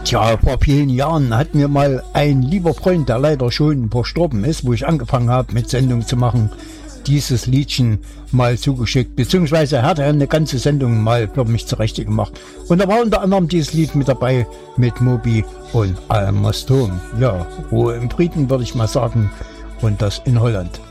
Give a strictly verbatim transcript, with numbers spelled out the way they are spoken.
Tja, vor vielen Jahren hat mir mal ein lieber Freund, der leider schon verstorben ist, wo ich angefangen habe mit Sendung zu machen, dieses Liedchen mal zugeschickt, beziehungsweise er hat eine ganze Sendung mal für mich zurecht gemacht. Und da war unter anderem dieses Lied mit dabei mit Moby und Almaston. Ja, Ruhe im Frieden, würde ich mal sagen, und das in Holland.